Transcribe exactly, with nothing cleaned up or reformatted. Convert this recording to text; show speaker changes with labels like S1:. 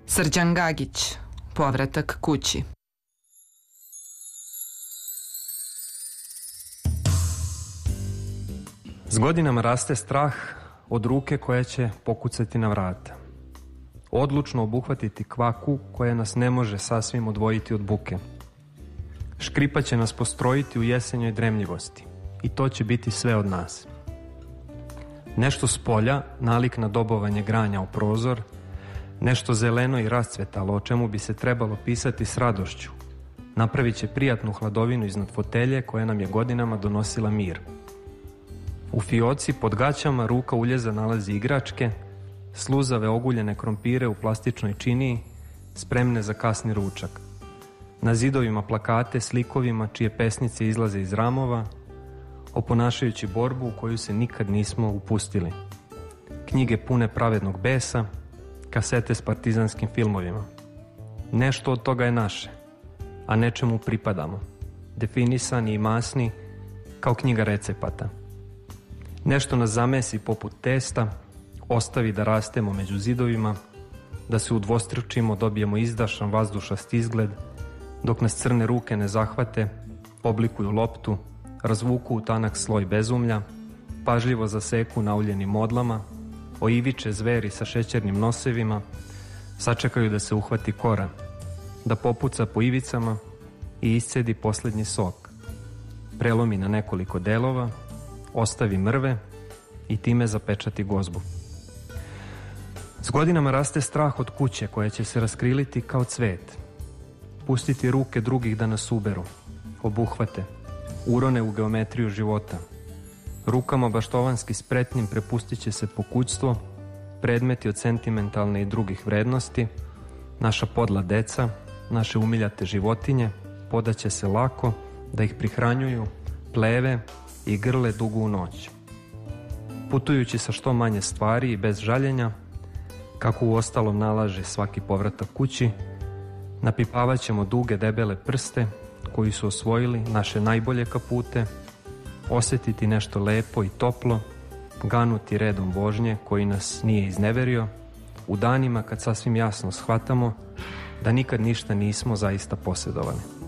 S1: Srđan Gagić, Povratak kući.
S2: S godinama raste strah od ruke koja će pokucati na vrata. Odlučno obuhvatiti kvaku koja nas ne može sasvim odvojiti od buke. Škripa će nas postrojiti u jesenjoj dremljivosti i to će biti sve od nas. Nešto s polja, nalik na dobovanje granja u prozor, nešto zeleno i rascvetalo o čemu bi se trebalo pisati s radošću, napravit će prijatnu hladovinu iznad fotelje koja nam je godinama donosila mir. U fioci pod gaćama ruka uljeza nalazi igračke, sluzave oguljene krompire u plastičnoj činiji, spremne za kasni ručak. Na zidovima plakate s likovima čije pesnice izlaze iz ramova, oponašajući borbu u koju se nikad nismo upustili. Knjige pune pravednog besa, kasete s partizanskim filmovima. Nešto od toga je naše, a nečemu pripadamo, definisani i masni kao knjiga recepata. Nešto nas zamesi poput testa, ostavi da rastemo među zidovima, da se udvostručimo, dobijemo izdašan vazdušast izgled, dok nas crne ruke ne zahvate, oblikuju loptu, razvuku u tanak sloj bezumlja, pažljivo zaseku nauljenim odlama, oiviče zveri sa šećernim nosevima, sačekaju da se uhvati kora, da popuca po ivicama i iscedi posljednji sok, prelomi na nekoliko delova, ostavi mrve i time zapečati gozbu. S godinama raste strah od kuće koja će se raskriliti kao cvet, pustiti ruke drugih da nas uberu, obuhvate, urone u geometriju života. Rukama baštovanski spretnim prepustit će se pokućstvo, predmeti od sentimentalne i drugih vrednosti, naša podla deca, naše umiljate životinje, podaće se lako da ih prihranjuju, pleve i grle dugu u noć. Putujući sa što manje stvari i bez žaljenja, kako u ostalom nalaže svaki povratak kući, napipavat ćemo duge debele prste koji su osvojili naše najbolje kapute, osjetiti nešto lepo i toplo, ganuti redom vožnje koji nas nije izneverio, u danima kad sasvim jasno shvatamo da nikad ništa nismo zaista posjedovali.